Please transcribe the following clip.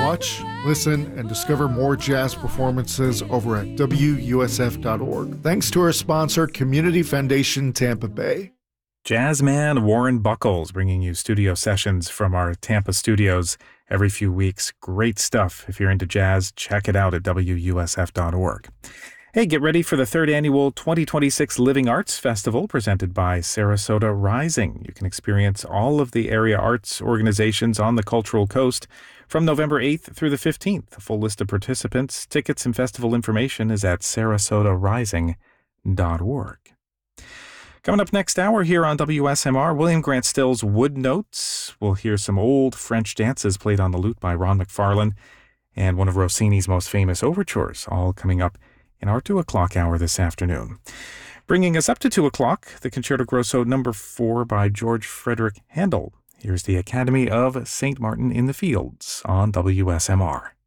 watch, listen, and discover more jazz performances over at WUSF.org. Thanks to our sponsor, Community Foundation Tampa Bay. Jazzman Warren Buckles bringing you studio sessions from our Tampa studios every few weeks. Great stuff. If you're into jazz, check it out at WUSF.org. Hey, get ready for the third annual 2026 Living Arts Festival presented by Sarasota Rising. You can experience all of the area arts organizations on the Cultural Coast from November 8th through the 15th. A full list of participants, tickets, and festival information is at sarasotarising.org. Coming up next hour here on WSMR, William Grant Still's Wood Notes. We'll hear some old French dances played on the lute by Ron McFarlane and one of Rossini's most famous overtures, all coming up in our 2 o'clock hour this afternoon. Bringing us up to 2 o'clock, the Concerto Grosso No. 4 by George Frederick Handel. Here's the Academy of St. Martin in the Fields on WSMR.